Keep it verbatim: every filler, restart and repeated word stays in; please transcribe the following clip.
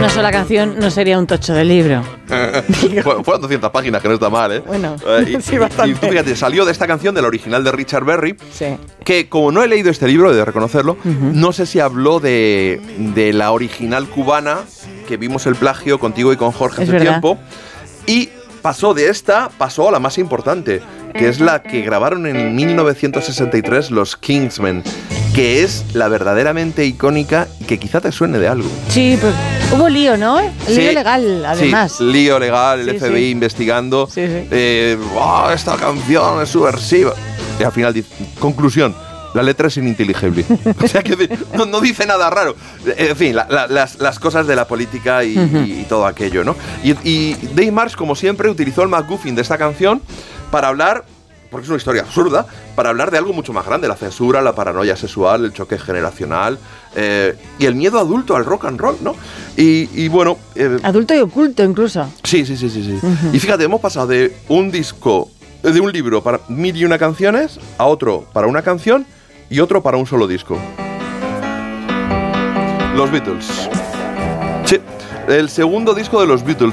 una sola canción no sería un tocho de libro. Bueno, fueron doscientas páginas, que no está mal, ¿eh? Bueno, eh, y, sí, bastante. Y, y tú fíjate, salió de esta canción, del original de Richard Berry, Sí. que como no he leído este libro, he de reconocerlo, Uh-huh. no sé si habló de, de la original cubana, que vimos el plagio contigo y con Jorge Es hace verdad. tiempo, y pasó de esta, pasó a la más importante, que es la que grabaron en mil novecientos sesenta y tres los Kingsmen, que es la verdaderamente icónica y que quizá te suene de algo. Sí, pues hubo lío, ¿no? El Sí, lío legal, además. Sí, lío legal, el Sí, F B I sí. investigando. Sí, sí. Eh, "Oh, esta canción es subversiva". Y al final dice, conclusión, la letra es ininteligible. O sea que no, no dice nada raro. En fin, la, la, las, las cosas de la política y, Uh-huh. y, y todo aquello, ¿no? Y, y Dave Marsh, como siempre, utilizó el MacGuffin de esta canción para hablar, porque es una historia absurda, para hablar de algo mucho más grande: la censura, la paranoia sexual, el choque generacional eh, y el miedo adulto al rock and roll, ¿no? Y, y bueno... Eh, Adulto y oculto, incluso. sí, sí, sí, sí. sí. Uh-huh. Y fíjate, hemos pasado de un disco, de un libro para mil y una canciones, a otro para una canción y otro para un solo disco. Los Beatles. Sí, el segundo disco de los Beatles.